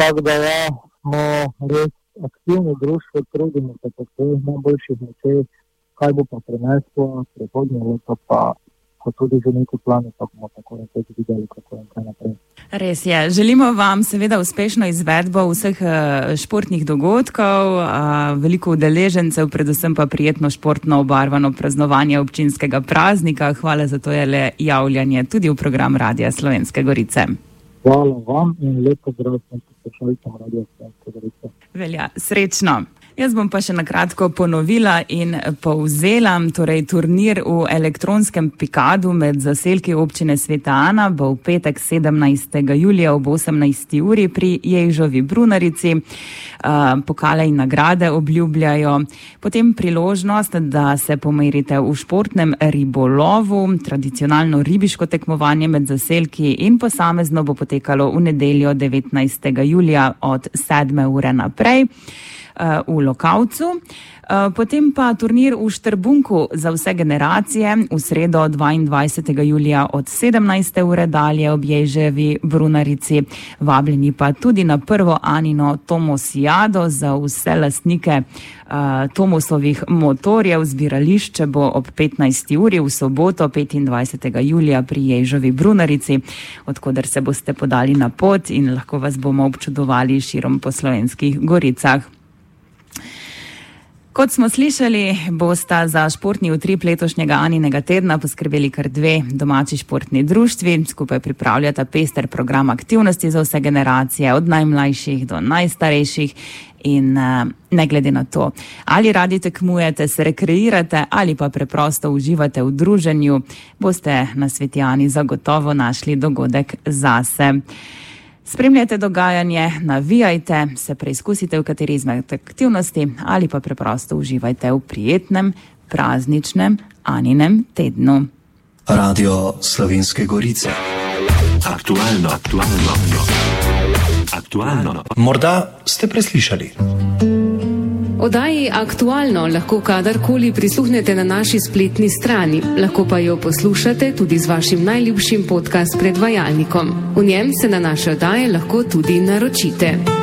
Tako da smo res aktivno društvo, trudimo se po svojih najboljših močeh, kaj bo pa preneslo, prihodnje leto pa tudi že neki plani, pa bomo tako nekaj videli, kako in kaj naprej. Res je. Želimo vam seveda uspešno izvedbo vseh športnih dogodkov, veliko udeležencev, predvsem pa prijetno športno obarvano praznovanje občinskega praznika. Hvala za to javljanje tudi v program Radia Slovenske Gorice. Hvala vam in lepo zdrav sem poslušalcem Radia Slovenske Gorice. Velja, srečno. Jaz bom pa še na kratko ponovila in povzela, torej turnir v elektronskem pikadu med zaselki občine Sveta Ana bo v petek 17. julija ob 18. uri pri Ježovi Brunarici. Pokale in nagrade obljubljajo. Potem priložnost, da se pomerite v športnem ribolovu, tradicionalno ribiško tekmovanje med zaselki in posamezno bo potekalo v nedeljo 19. julija od 7. ure naprej v Lokavcu. Potem pa turnir v Štrbunku za vse generacije v sredo 22. julija od 17. ure dalje ob Ježevi Brunarici. Vabljeni pa tudi na prvo Anino Tomosijado za vse lastnike Tomosovih motorjev. Zbirališče bo ob 15. uri v soboto 25. julija pri Ježevi Brunarici, odkoder se boste podali na pot in lahko vas bomo občudovali širom po Slovenskih Goricah. Kot smo slišali, bosta za športni utrip letošnjega Aninega tedna poskrbeli kar dve domači športni društvi. Skupaj pripravljata pester program aktivnosti za vse generacije, od najmlajših do najstarejših. In ne glede na to, ali radi tekmujete, se rekreirate ali pa preprosto uživate v druženju, boste na Sveti Ani zagotovo našli dogodek zase. Spremljajte dogajanje, navijajte, se preizkusite v kateri izmed aktivnosti ali pa preprosto uživajte v prijetnem, prazničnem Aninem tednu. Radio Slovenske Gorice. Aktualno. Morda ste preslišali. Oddaji Aktualno lahko kadarkoli prisluhnete na naši spletni strani, lahko pa jo poslušate tudi z vašim najljubšim podcast predvajalnikom. V njem se na naše oddaje lahko tudi naročite.